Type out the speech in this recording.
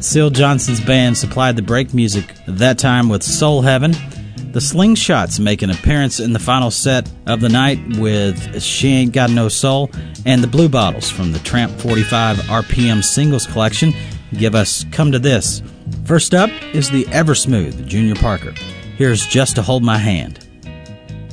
Syl Johnson's band supplied the break music that time with Soul Heaven. The Slingshots make an appearance in the final set of the night with She Ain't Got No Soul, and the Blue Bottles from the Tramp 45 RPM singles collection give us Come to This. First up is the ever smooth Junior Parker. Here's Just to Hold My Hand.